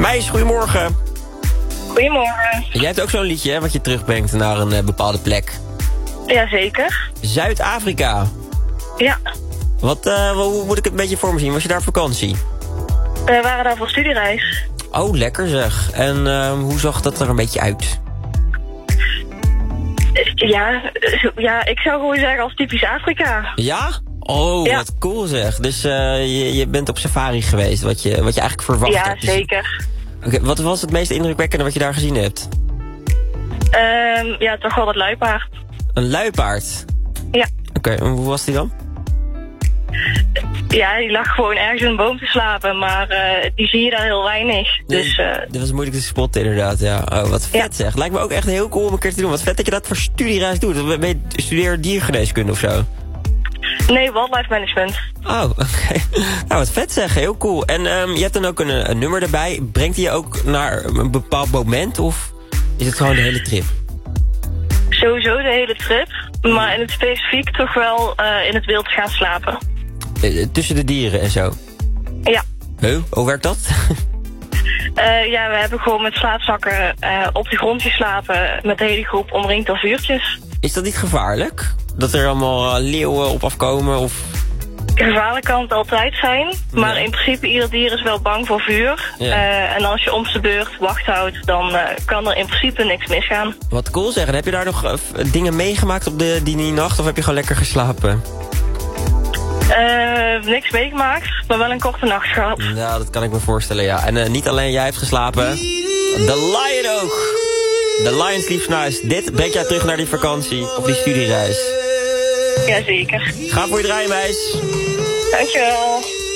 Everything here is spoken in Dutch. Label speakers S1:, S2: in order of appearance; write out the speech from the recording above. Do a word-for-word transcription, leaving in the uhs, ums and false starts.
S1: Meis, goedemorgen.
S2: Goedemorgen.
S1: Jij hebt ook zo'n liedje, hè, wat je terugbrengt naar een uh, bepaalde plek.
S2: Jazeker.
S1: Zuid-Afrika.
S2: Ja.
S1: Wat, uh, hoe moet ik het een beetje voor me zien? Was je daar op vakantie?
S2: We waren daar voor studiereis.
S1: Oh, lekker zeg. En uh, hoe zag dat er een beetje uit?
S2: Ja, ja, ik zou gewoon zeggen als typisch Afrika.
S1: Ja? Oh,
S2: ja.
S1: Wat cool zeg. Dus uh, je, je bent op safari geweest, wat je, wat je eigenlijk verwacht
S2: ja,
S1: hebt.
S2: Ja, zeker.
S1: Oké, okay, wat was het meest indrukwekkende wat je daar gezien hebt?
S2: Um, ja, toch wel het luipaard.
S1: Een luipaard?
S2: Ja.
S1: Oké, okay, en hoe was die dan?
S2: Ja, die lag gewoon ergens in een boom te slapen, maar uh, die zie je daar heel weinig. Dus, uh...
S1: Dat was moeilijk te spotten inderdaad, ja. Oh, wat vet ja. zeg. Lijkt me ook echt heel cool om een keer te doen. Wat vet dat je dat voor studiereis doet. Ben je studeer diergeneeskunde of zo?
S2: Nee, wildlife management.
S1: Oh, oké. Okay. Nou, wat vet zeg. Heel cool. En um, je hebt dan ook een, een nummer erbij. Brengt hij je ook naar een bepaald moment of is het gewoon de hele trip?
S2: Sowieso de hele trip, maar in het specifiek toch wel uh, in het wild gaan slapen.
S1: Uh, tussen de dieren en zo?
S2: Ja.
S1: Huh? Hoe werkt dat?
S2: uh, ja, we hebben gewoon met slaapzakken uh, op de grond geslapen met de hele groep omringd door vuurtjes.
S1: Is dat niet gevaarlijk? Dat er allemaal uh, leeuwen op afkomen of...
S2: Gevaarlijk kan het altijd zijn, maar
S1: ja.
S2: in principe ieder dier is wel bang voor vuur.
S1: Ja.
S2: Uh, en als je om zijn beurt wacht houdt, dan uh, kan er in principe niks misgaan.
S1: Wat cool zeggen. Heb je daar nog uh, dingen meegemaakt op de, die nacht of heb je gewoon lekker geslapen?
S2: Uh, niks meegemaakt, maar wel een korte nacht gehad.
S1: Nou, dat kan ik me voorstellen, ja. En uh, niet alleen jij hebt geslapen, de Lion ook. De Lion sleeps nice. Dit brengt jij terug naar die vakantie of die studiereis.
S2: Jazeker.
S1: Ga voor je draaien, meis.
S2: Dankjewel.